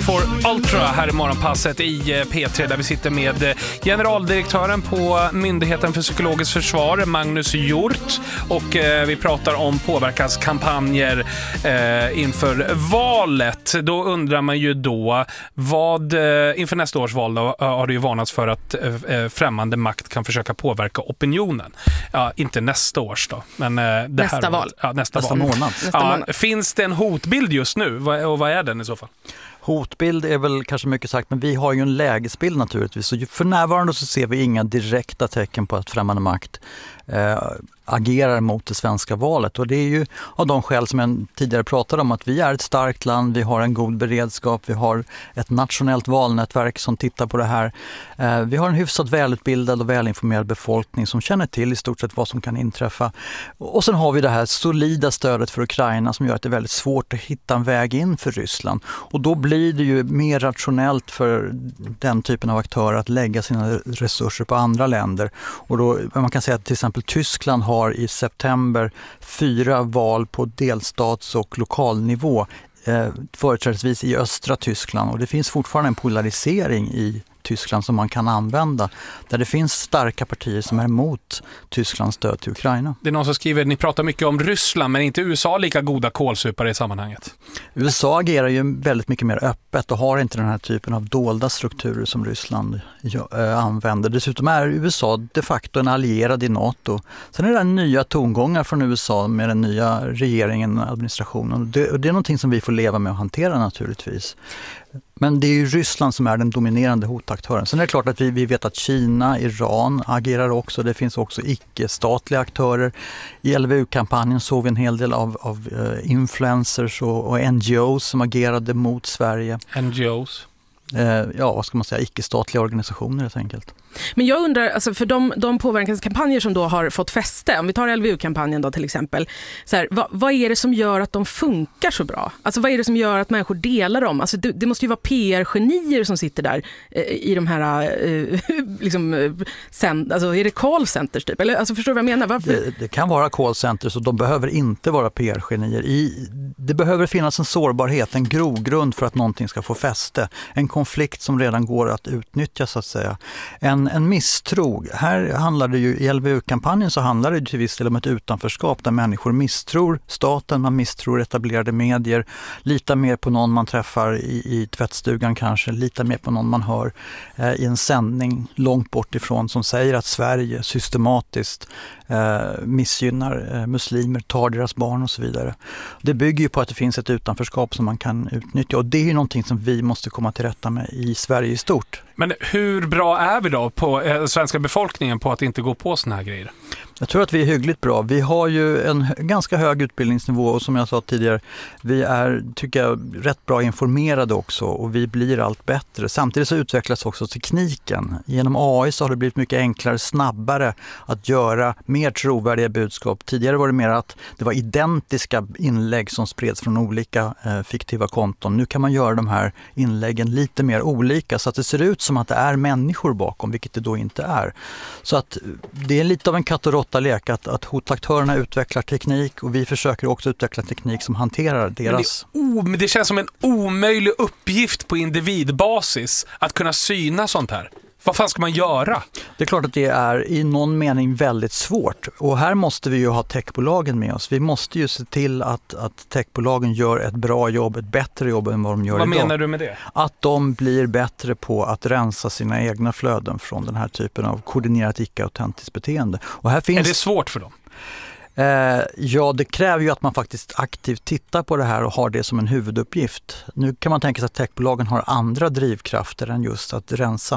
for Ultra här i morgonpasset i P3 där vi sitter med generaldirektören på Myndigheten för psykologiskt försvar, Magnus Hjort, och vi pratar om påverkanskampanjer inför valet. Då undrar man ju då vad inför nästa års val då, har det ju varnats för att främmande makt kan försöka påverka opinionen. Ja, inte nästa års då, men nästa val. Ja, nästa månad. Finns det en hotbild just nu? Och vad är den i så fall? Hotbild är väl kanske mycket sagt, men vi har ju en lägesbild naturligtvis. Så för närvarande så ser vi inga direkta tecken på att främmande makt agerar mot det svenska valet. Och det är ju av de skäl som jag tidigare pratade om, att vi är ett starkt land, vi har en god beredskap, vi har ett nationellt valnätverk som tittar på det här. Vi har en hyfsat välutbildad och välinformerad befolkning som känner till i stort sett vad som kan inträffa. Och sen har vi det här solida stödet för Ukraina som gör att det är väldigt svårt att hitta en väg in för Ryssland. Och då blir det ju mer rationellt för den typen av aktörer att lägga sina resurser på andra länder. Och då, man kan säga att till exempel Tyskland har i september 4 val på delstats- och lokalnivå, företrädesvis i östra Tyskland. Och det finns fortfarande en polarisering i Tyskland som man kan använda, där det finns starka partier som är emot Tysklands stöd till Ukraina. Det är någon som skriver, ni pratar mycket om Ryssland, men inte USA lika goda kålsupare i sammanhanget? USA agerar ju väldigt mycket mer öppet och har inte den här typen av dolda strukturer som Ryssland använder. Dessutom är USA de facto en allierad i NATO. Sen är det nya tongångar från USA med den nya regeringen och administrationen. Det är någonting som vi får leva med och hantera naturligtvis. Men det är ju Ryssland som är den dominerande hotaktören. Sen är det klart att vi vet att Kina, Iran agerar också. Det finns också icke-statliga aktörer. I LVU-kampanjen såg vi en hel del av influencers och NGOs som agerade mot Sverige. NGOs? Ja, vad ska man säga? Icke-statliga organisationer helt enkelt. Men jag undrar, alltså för de påverkanskampanjer som då har fått fäste, om vi tar LVU-kampanjen då till exempel, så här, vad är det som gör att de funkar så bra? Alltså vad är det som gör att människor delar dem? Alltså det måste ju vara PR-genier som sitter där i de här liksom, alltså är det callcenters typ? Eller, alltså förstår du vad jag menar? Varför? Det kan vara callcenters och de behöver inte vara PR-genier. Det behöver finnas en sårbarhet, en grogrund för att någonting ska få fäste. En konflikt som redan går att utnyttja så att säga. En misstro. Här handlar det ju, i LVU-kampanjen så handlar det till viss del om ett utanförskap där människor misstror staten, man misstror etablerade medier, litar mer på någon man träffar i tvättstugan kanske, litar mer på någon man hör i en sändning långt bort ifrån som säger att Sverige systematiskt missgynnar muslimer, tar deras barn och så vidare. Det bygger ju på att det finns ett utanförskap som man kan utnyttja och det är ju någonting som vi måste komma till rätta med i Sverige i stort. Men hur bra är vi då på svenska befolkningen på att inte gå på såna här grejer? Jag tror att vi är hyggligt bra. Vi har ju en ganska hög utbildningsnivå och som jag sa tidigare, vi är, tycker jag, rätt bra informerade också och vi blir allt bättre. Samtidigt så utvecklas också tekniken. Genom AI så har det blivit mycket enklare, snabbare att göra mer trovärdiga budskap. Tidigare var det mer att det var identiska inlägg som spreds från olika fiktiva konton. Nu kan man göra de här inläggen lite mer olika så att det ser ut som att det är människor bakom, vilket det då inte är. Så att det är lite av en katt och råtta-lek att hotaktörerna utvecklar teknik och vi försöker också utveckla teknik som hanterar deras... Men det känns som en omöjlig uppgift på individbasis att kunna syna sånt här. Vad fan ska man göra? Det är klart att det är i någon mening väldigt svårt. Och här måste vi ju ha techbolagen med oss. Vi måste ju se till att techbolagen gör ett bra jobb, ett bättre jobb än vad de gör idag. Vad menar du med det? Att de blir bättre på att rensa sina egna flöden från den här typen av koordinerat icke-autentiskt beteende. Och här finns... Är det svårt för dem? Ja, det kräver ju att man faktiskt aktivt tittar på det här och har det som en huvuduppgift. Nu kan man tänka sig att techbolagen har andra drivkrafter än just att rensa.